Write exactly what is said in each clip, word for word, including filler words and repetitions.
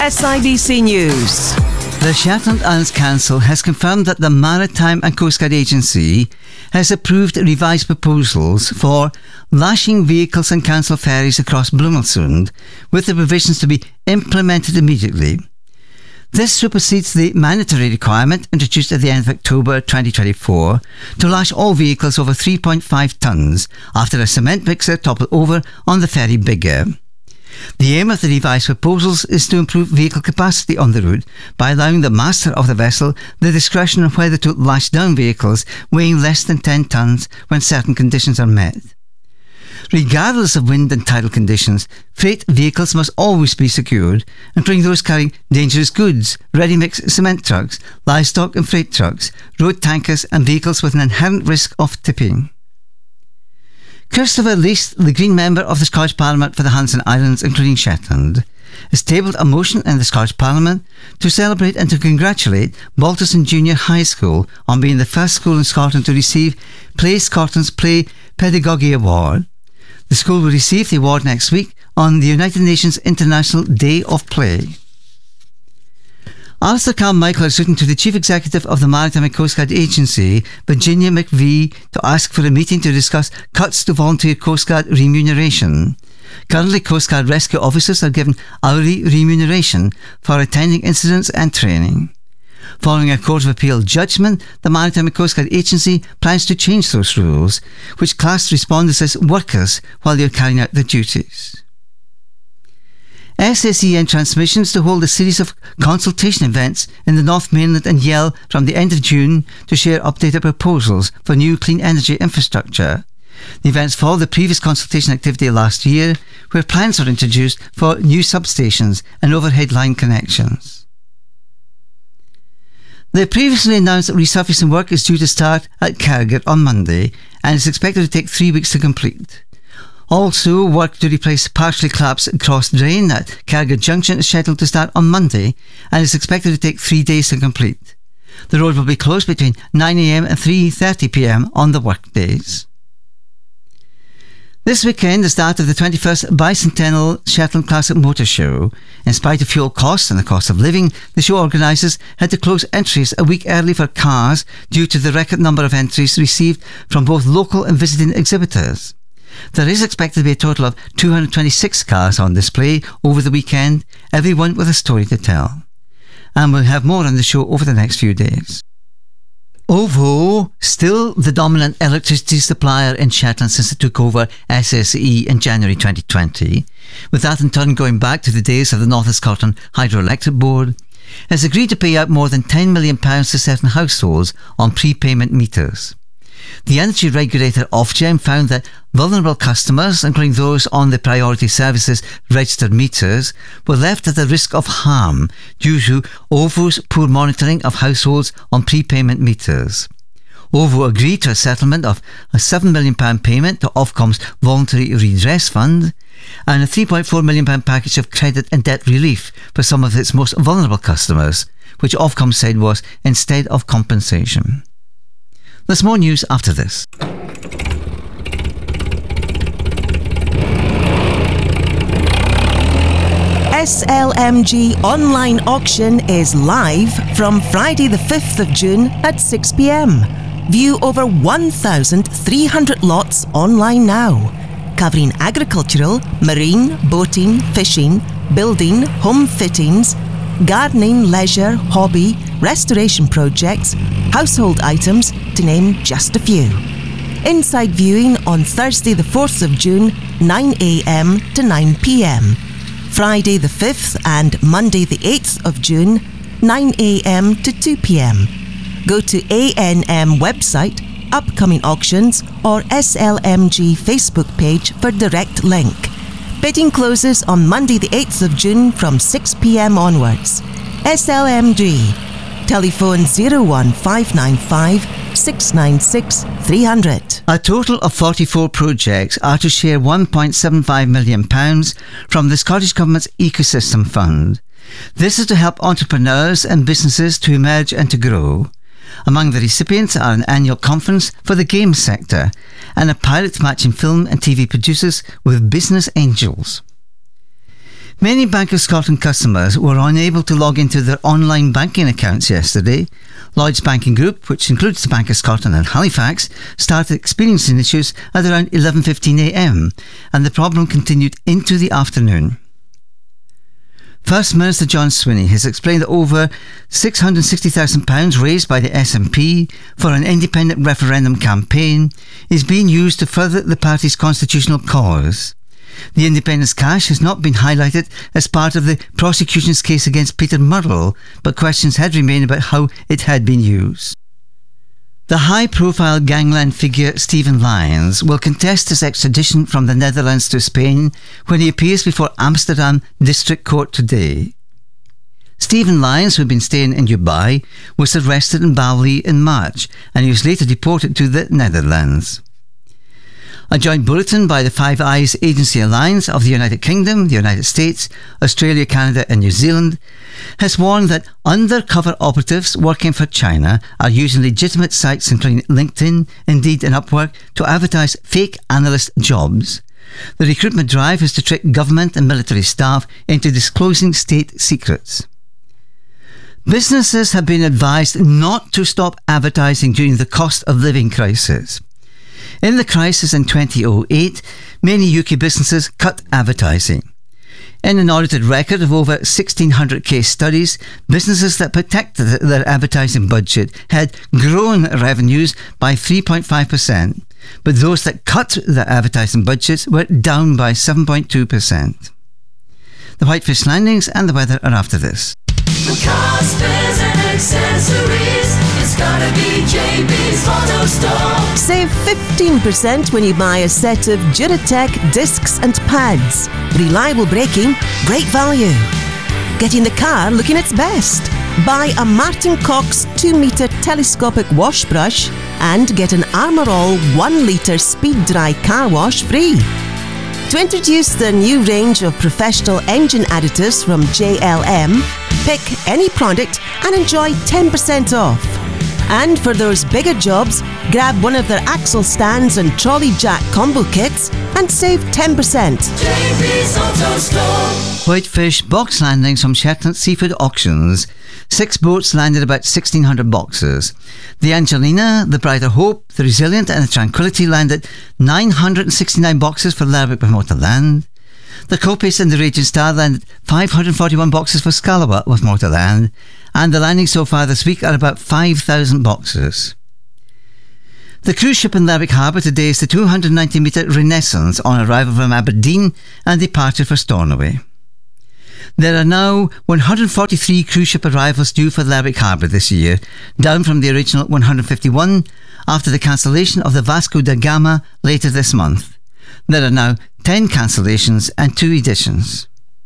S I B C News. The Shetland Islands Council has confirmed that the Maritime and Coast Guard Agency has approved revised proposals for lashing vehicles and council ferries across Blomelsund, with the provisions to be implemented immediately. This supersedes the mandatory requirement introduced at the end of October twenty twenty-four to lash all vehicles over three point five tonnes after a cement mixer toppled over on the ferry Bigger. The aim of the revised proposals is to improve vehicle capacity on the route by allowing the master of the vessel the discretion on whether to lash down vehicles weighing less than ten tonnes when certain conditions are met. Regardless of wind and tidal conditions, freight vehicles must always be secured, including those carrying dangerous goods, ready-mix cement trucks, livestock and freight trucks, road tankers and vehicles with an inherent risk of tipping. Christopher Least, the Green member of the Scottish Parliament for the Hanson Islands, including Shetland, has tabled a motion in the Scottish Parliament to celebrate and to congratulate Balterson Junior High School on being the first school in Scotland to receive Play Scotland's Play Pedagogy Award. The school will receive the award next week on the United Nations International Day of Play. Alistair Carmichael has written to the Chief Executive of the Maritime and Coast Guard Agency, Virginia McVie, to ask for a meeting to discuss cuts to volunteer Coast Guard remuneration. Currently, Coast Guard rescue officers are given hourly remuneration for attending incidents and training. Following a Court of Appeal judgment, the Maritime and Coast Guard Agency plans to change those rules, which class responders as workers while they are carrying out their duties. S S E N Transmissions to hold a series of consultation events in the North Mainland and Yell from the end of June to share updated proposals for new clean energy infrastructure. The events follow the previous consultation activity last year, where plans were introduced for new substations and overhead line connections. The previously announced resurfacing work is due to start at Carriger on Monday and is expected to take three weeks to complete. Also, work to replace partially collapsed cross drain at Carriger Junction is scheduled to start on Monday and is expected to take three days to complete. The road will be closed between nine a m and three thirty p m on the work days. This weekend, the start of the twenty-first Bicentennial Shetland Classic Motor Show. In spite of fuel costs and the cost of living, the show organisers had to close entries a week early for cars due to the record number of entries received from both local and visiting exhibitors. There is expected to be a total of two hundred twenty-six cars on display over the weekend, everyone with a story to tell. And we'll have more on the show over the next few days. O V O, still the dominant electricity supplier in Shetland since it took over S S E in January twenty twenty, with that in turn going back to the days of the North of Scotland Hydroelectric Board, has agreed to pay out more than ten million pounds to certain households on prepayment meters. The energy regulator Ofgem found that vulnerable customers, including those on the priority services registered meters, were left at the risk of harm due to O V O's poor monitoring of households on prepayment meters. O V O agreed to a settlement of a seven million pounds payment to Ofcom's Voluntary Redress Fund and a three point four million pounds package of credit and debt relief for some of its most vulnerable customers, which Ofcom said was instead of compensation. There's more news after this. S L M G online auction is live from Friday the fifth of June at six p m. View over one thousand three hundred lots online now, covering agricultural, marine, boating, fishing, building, home fittings, gardening, leisure, hobby, restoration projects, household items, to name just a few. Inside viewing on Thursday the fourth of June, nine a m to nine p m. Friday the fifth and Monday the eighth of June, nine a m to two p m. Go to A N M website, upcoming auctions or S L M G Facebook page for direct link. Bidding closes on Monday the eighth of June from six p m onwards. S L M G. Telephone zero one five nine five, six nine six, three hundred. A total of forty-four projects are to share one point seven five million pounds from the Scottish Government's Ecosystem Fund. This is to help entrepreneurs and businesses to emerge and to grow. Among the recipients are an annual conference for the games sector and a pilot matching film and T V producers with business angels. Many Bank of Scotland customers were unable to log into their online banking accounts yesterday. Lloyds Banking Group, which includes the Bank of Scotland and Halifax, started experiencing issues at around eleven fifteen a m, and the problem continued into the afternoon. First Minister John Swinney has explained that over six hundred sixty thousand pounds raised by the S N P for an independent referendum campaign is being used to further the party's constitutional cause. The independence cash has not been highlighted as part of the prosecution's case against Peter Murrell, but questions had remained about how it had been used. The high-profile gangland figure Stephen Lyons will contest his extradition from the Netherlands to Spain when he appears before Amsterdam District Court today. Stephen Lyons, who had been staying in Dubai, was arrested in Bali in March, and he was later deported to the Netherlands. A joint bulletin by the Five Eyes Agency Alliance of the United Kingdom, the United States, Australia, Canada and New Zealand has warned that undercover operatives working for China are using legitimate sites including LinkedIn, Indeed and Upwork to advertise fake analyst jobs. The recruitment drive is to trick government and military staff into disclosing state secrets. Businesses have been advised not to stop advertising during the cost of living crisis. In the crisis in two thousand eight, many U K businesses cut advertising. In an audited record of over sixteen hundred case studies, businesses that protected their advertising budget had grown revenues by three point five percent, but those that cut their advertising budgets were down by seven point two percent. The Whitefish Landings and the weather are after this. For cars, spares and accessories, it's gotta be J B's Auto Store. Save fifteen percent when you buy a set of Duratec discs and pads. Reliable braking, great value. Getting the car looking its best. Buy a Martin Cox two metre telescopic wash brush and get an Armour All one litre speed dry car wash free. To introduce the new range of professional engine additives from J L M, pick any product and enjoy ten percent off. And for those bigger jobs, grab one of their axle stands and trolley jack combo kits and save ten percent. J B's Auto Store. Whitefish box landings from Shetland Seafood Auctions. Six boats landed about sixteen hundred boxes. The Angelina, the Brighter Hope, the Resilient and the Tranquility landed nine hundred sixty-nine boxes for Lerwick with Motorland. The Copious and the Raging Star landed five hundred forty-one boxes for Scalawag with Motorland. And the landings so far this week are about five thousand boxes. The cruise ship in Lerwick Harbour today is the two hundred ninety metre Renaissance on arrival from Aberdeen and departure for Stornoway. There are now one hundred forty-three cruise ship arrivals due for Lerwick Harbour this year, down from the original one hundred fifty-one after the cancellation of the Vasco da Gama later this month. There are now ten cancellations and two editions.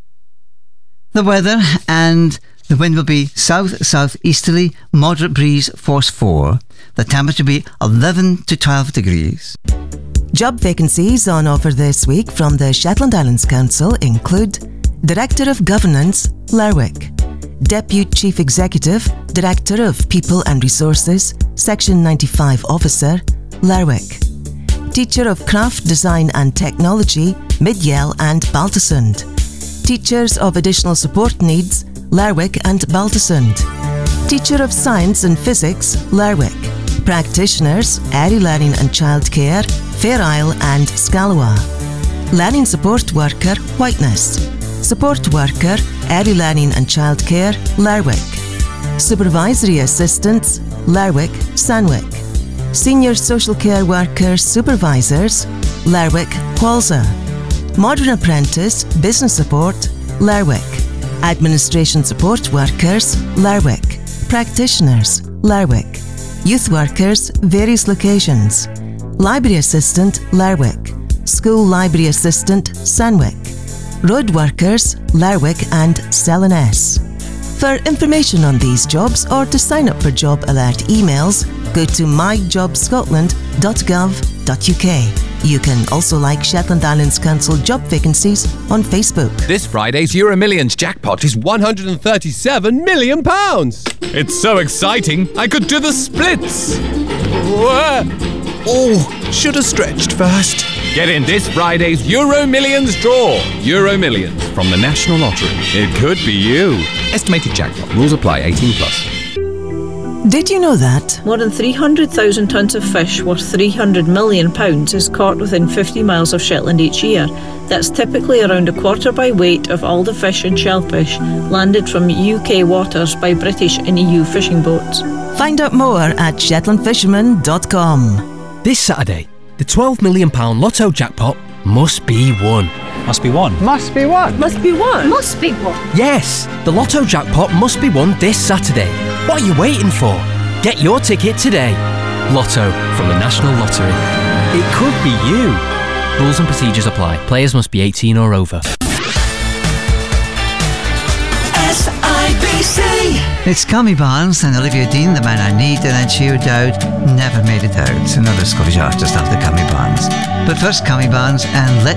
The weather, and the wind will be south-southeasterly, moderate breeze, force four. The temperature will be eleven to twelve degrees. Job vacancies on offer this week from the Shetland Islands Council include Director of Governance, Lerwick; Deputy Chief Executive, Director of People and Resources, Section ninety-five Officer, Lerwick; Teacher of Craft, Design and Technology, Midyell and Baltusund; Teachers of Additional Support Needs, Lerwick and Baltusund; Teacher of Science and Physics, Lerwick; Practitioners, Early Learning and Childcare, Fair Isle and Scalawag; Learning Support Worker, Whiteness; Support Worker, Early Learning and Childcare, Lerwick; Supervisory Assistants, Lerwick, Sandwick; Senior Social Care Workers Supervisors, Lerwick, Qualza; Modern Apprentice, Business Support, Lerwick; Administration Support Workers, Lerwick; Practitioners, Lerwick; Youth Workers, various locations; Library Assistant, Lerwick; School Library Assistant, Sandwick; Road Workers, Lerwick and Selenes. For information on these jobs or to sign up for job alert emails, go to my job scotland dot gov dot u k. You can also like Shetland Islands Council job vacancies on Facebook. This Friday's Euro Millions jackpot is one hundred thirty-seven million pounds. It's so exciting, I could do the splits. Whoa. Oh, should have stretched first. Get in this Friday's Euro Millions draw. Euro Millions from the National Lottery. It could be you. Estimated jackpot. Rules apply. eighteen plus. Did you know that? More than three hundred thousand tonnes of fish worth three hundred million pounds is caught within fifty miles of Shetland each year. That's typically around a quarter by weight of all the fish and shellfish landed from U K waters by British and E U fishing boats. Find out more at shetland fisherman dot com. This Saturday, the twelve million pounds Lotto jackpot must be won. Must be won. Must be won. Must be one. Must be one. Yes, the Lotto jackpot must be won this Saturday. What are you waiting for? Get your ticket today. Lotto from the National Lottery. It could be you. Rules and procedures apply. Players must be eighteen or over. S I B C. It's Cammy Barnes and Olivia Dean, The Man I Need, and then Cheer Dowd, Never Made It Out, another Scottish artist after Cammy Barnes. But first, Cammy Barnes and Let